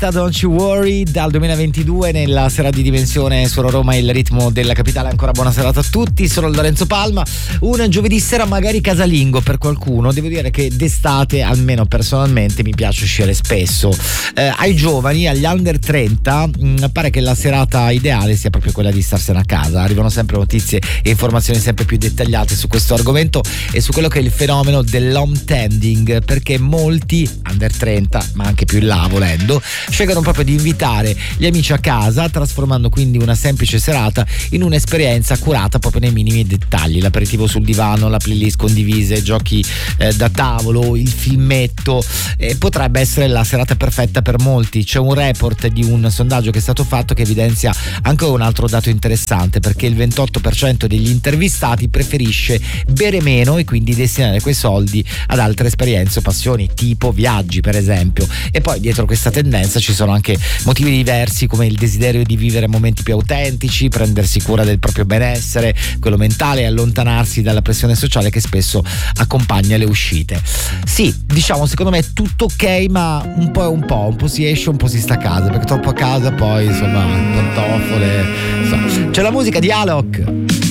Benedetta, Don't You Worry, dal 2022 nella serata di Dimensione su Roma, il ritmo della capitale. Ancora buona serata a tutti, sono Lorenzo Palma. Un giovedì sera magari casalingo per qualcuno. Devo dire che d'estate, almeno personalmente, mi piace uscire spesso. Ai giovani, agli under 30, pare che la serata ideale sia proprio quella di starsene a casa. Arrivano sempre notizie e informazioni sempre più dettagliate su questo argomento e su quello che è il fenomeno dell'home tending, perché molti under 30, ma anche più in là volendo, scelgono proprio di invitare gli amici a casa, trasformando quindi una semplice serata in un'esperienza curata proprio nei minimi dettagli: l'aperitivo sul divano, la playlist condivise, giochi da tavolo, il filmetto. Potrebbe essere la serata perfetta per molti. C'è un report di un sondaggio che è stato fatto che evidenzia anche un altro dato interessante, perché il 28% degli intervistati preferisce bere meno e quindi destinare quei soldi ad altre esperienze o passioni, tipo viaggi per esempio. E poi dietro questa tendenza ci sono anche motivi diversi, come il desiderio di vivere momenti più autentici, prendersi cura del proprio benessere, quello mentale, e allontanarsi dalla pressione sociale che spesso accompagna le uscite. Sì, diciamo, secondo me è tutto ok, ma un po' si esce, un po' si sta a casa, perché troppo a casa poi insomma pantofole, insomma. C'è la musica di Alok.